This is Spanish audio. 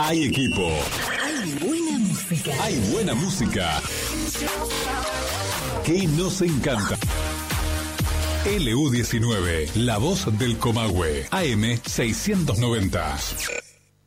Hay equipo. Hay buena música. Hay buena música. Que nos encanta. LU19, la voz del Comahue. AM 690.